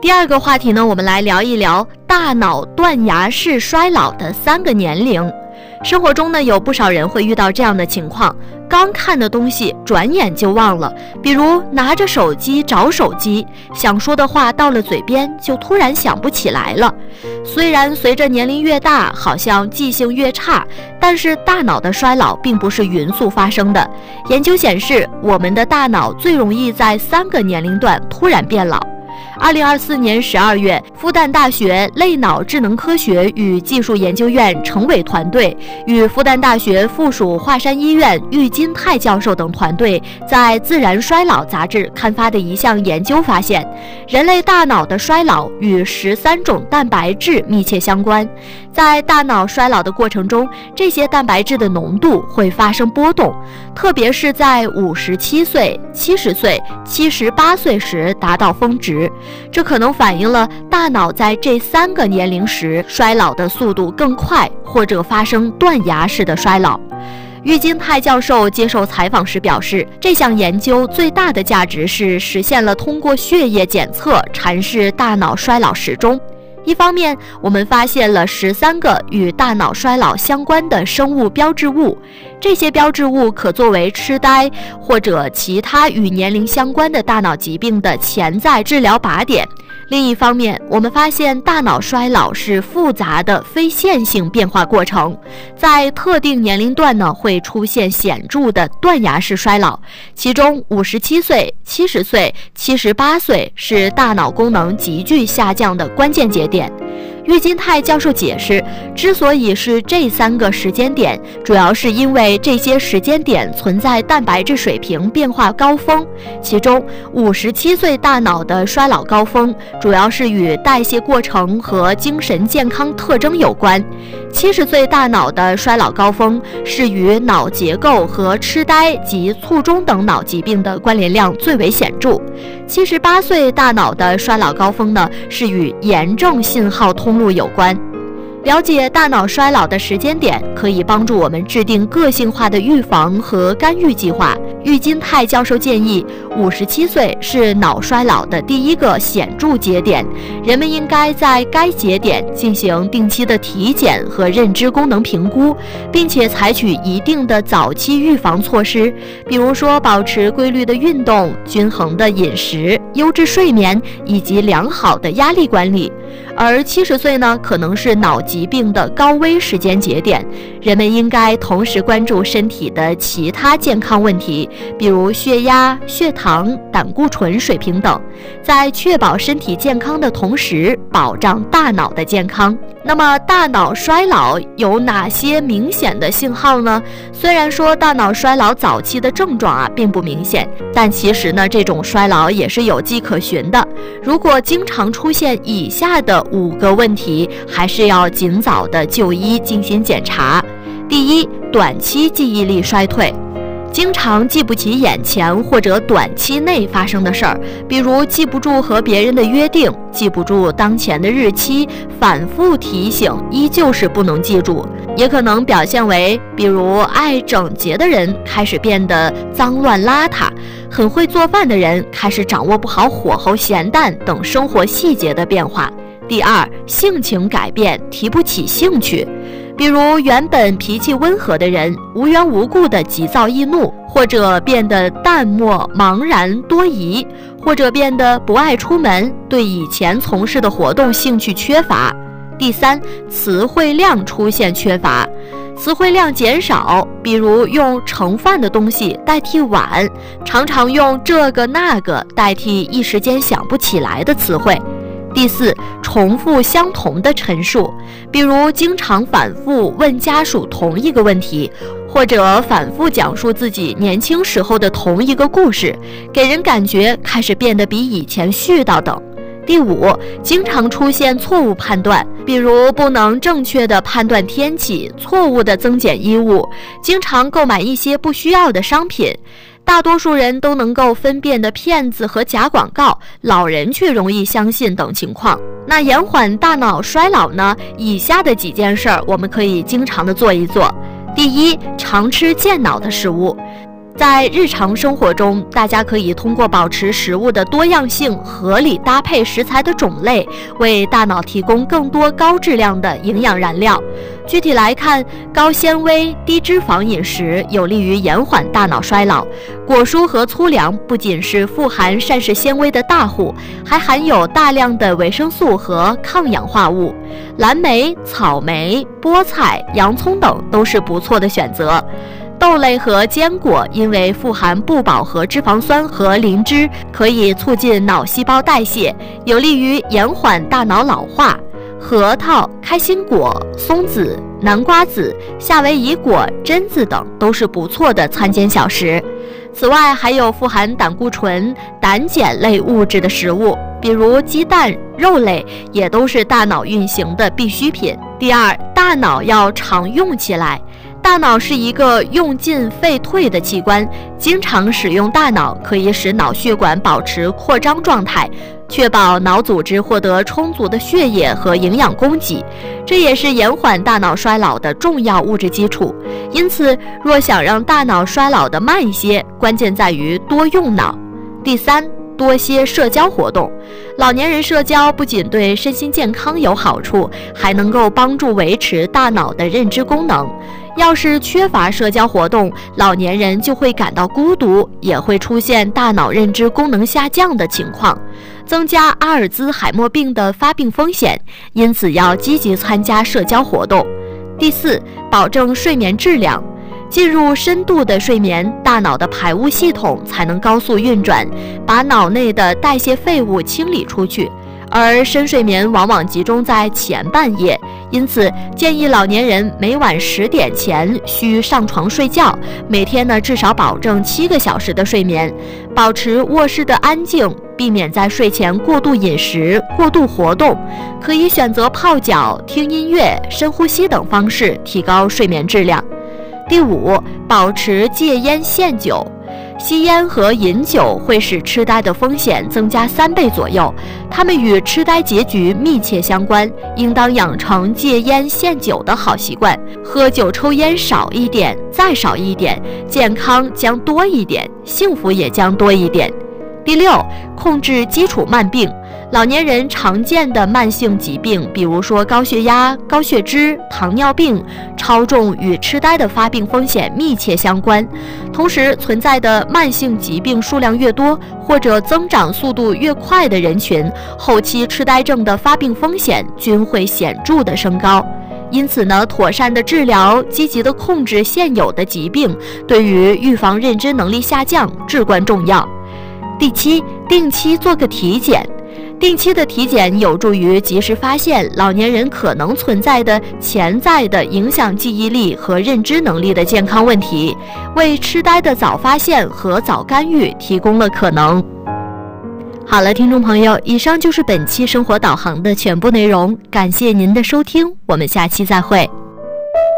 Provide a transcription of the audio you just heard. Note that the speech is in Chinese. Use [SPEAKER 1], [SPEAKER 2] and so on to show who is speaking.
[SPEAKER 1] 第二个话题呢，我们来聊一聊大脑断崖式衰老的3个年龄。生活中呢，有不少人会遇到这样的情况，刚看的东西转眼就忘了，比如拿着手机找手机，想说的话到了嘴边就突然想不起来了。虽然随着年龄越大，好像记性越差，但是大脑的衰老并不是匀速发生的。研究显示，我们的大脑最容易在3个年龄段突然变老。2024年12月，复旦大学类脑智能科学与技术研究院程伟团队与复旦大学附属华山医院郁金泰教授等团队在《自然衰老》杂志刊发的一项研究发现，人类大脑的衰老与13种蛋白质密切相关。在大脑衰老的过程中，这些蛋白质的浓度会发生波动，特别是在57岁、70岁、78岁时达到峰值。这可能反映了大脑在这3个年龄时衰老的速度更快，或者发生断崖式的衰老。郁金泰教授接受采访时表示，这项研究最大的价值是实现了通过血液检测阐释大脑衰老时钟。一方面，我们发现了13个与大脑衰老相关的生物标志物，这些标志物可作为痴呆或者其他与年龄相关的大脑疾病的潜在治疗靶点。另一方面，我们发现大脑衰老是复杂的非线性变化过程，在特定年龄段呢会出现显著的断崖式衰老，其中57岁、70岁、78岁是大脑功能急剧下降的关键节点。郁金泰教授解释，之所以是这3个时间点，主要是因为这些时间点存在蛋白质水平变化高峰，其中57岁大脑的衰老高峰主要是与代谢过程和精神健康特征有关，70岁大脑的衰老高峰是与脑结构和痴呆及卒中等脑疾病的关联量最为显著，78岁大脑的衰老高峰呢是与炎症信号通路有关。了解大脑衰老的时间点，可以帮助我们制定个性化的预防和干预计划。郁金泰教授建议，57岁是脑衰老的第一个显著节点，人们应该在该节点进行定期的体检和认知功能评估，并且采取一定的早期预防措施，比如说保持规律的运动、均衡的饮食、优质睡眠以及良好的压力管理。而70岁呢，可能是脑疾病的高危时间节点，人们应该同时关注身体的其他健康问题，比如血压、血糖、胆固醇水平等，在确保身体健康的同时，保障大脑的健康。那么，大脑衰老有哪些明显的信号呢？虽然说大脑衰老早期的症状并不明显，但其实呢，这种衰老也是有迹可循的。如果经常出现以下的5个问题，还是要尽早的就医进行检查。第一，短期记忆力衰退，经常记不起眼前或者短期内发生的事儿，比如记不住和别人的约定，记不住当前的日期，反复提醒依旧是不能记住。也可能表现为，比如爱整洁的人开始变得脏乱邋遢，很会做饭的人开始掌握不好火候、咸淡等生活细节的变化。第二，性情改变，提不起兴趣，比如原本脾气温和的人无缘无故的急躁易怒，或者变得淡漠茫然多疑，或者变得不爱出门，对以前从事的活动兴趣缺乏。第三，词汇量出现缺乏，词汇量减少，比如用盛饭的东西代替碗，常常用这个那个代替一时间想不起来的词汇。第四，重复相同的陈述，比如经常反复问家属同一个问题，或者反复讲述自己年轻时候的同一个故事，给人感觉开始变得比以前絮叨等。第五，经常出现错误判断，比如不能正确的判断天气，错误的增减衣物，经常购买一些不需要的商品。大多数人都能够分辨的骗子和假广告，老人却容易相信等情况。那延缓大脑衰老呢？以下的几件事儿我们可以经常的做一做。第一，常吃健脑的食物。 在日常生活中，大家可以通过保持食物的多样性、合理搭配食材的种类，为大脑提供更多高质量的营养燃料。具体来看，高纤维、低脂肪饮食有利于延缓大脑衰老。果蔬和粗粮不仅是富含膳食纤维的大户，还含有大量的维生素和抗氧化物。蓝莓、草莓、菠菜、洋葱等都是不错的选择。豆类和坚果因为富含不饱和脂肪酸和磷脂，可以促进脑细胞代谢，有利于延缓大脑老化。核桃、开心果、松子、南瓜子、夏威夷果、榛子等都是不错的餐前小食。此外，还有富含胆固醇、胆碱类物质的食物，比如鸡蛋、肉类，也都是大脑运行的必需品。第二，大脑要常用起来。大脑是一个用进废退的器官，经常使用大脑可以使脑血管保持扩张状态，确保脑组织获得充足的血液和营养供给，这也是延缓大脑衰老的重要物质基础。因此，若想让大脑衰老的慢一些，关键在于多用脑。第三，多些社交活动。老年人社交不仅对身心健康有好处，还能够帮助维持大脑的认知功能。要是缺乏社交活动，老年人就会感到孤独，也会出现大脑认知功能下降的情况，增加阿尔兹海默病的发病风险，因此要积极参加社交活动。第四，保证睡眠质量。进入深度的睡眠，大脑的排污系统才能高速运转，把脑内的代谢废物清理出去。而深睡眠往往集中在前半夜，因此建议老年人每晚10点前需上床睡觉，每天至少保证7个小时的睡眠，保持卧室的安静，避免在睡前过度饮食、过度活动，可以选择泡脚、听音乐、深呼吸等方式提高睡眠质量。第五，保持戒烟限酒。吸烟和饮酒会使痴呆的风险增加3倍左右，它们与痴呆结局密切相关，应当养成戒烟限酒的好习惯。喝酒抽烟少一点，再少一点，健康将多一点，幸福也将多一点。第六，控制基础慢病。老年人常见的慢性疾病，比如说高血压、高血脂、糖尿病、超重与痴呆的发病风险密切相关。同时，存在的慢性疾病数量越多，或者增长速度越快的人群，后期痴呆症的发病风险均会显著的升高。因此妥善的治疗、积极的控制现有的疾病，对于预防认知能力下降至关重要。第七，定期做个体检。定期的体检有助于及时发现老年人可能存在的潜在的影响记忆力和认知能力的健康问题，为痴呆的早发现和早干预提供了可能。好了，听众朋友，以上就是本期生活导航的全部内容，感谢您的收听，我们下期再会。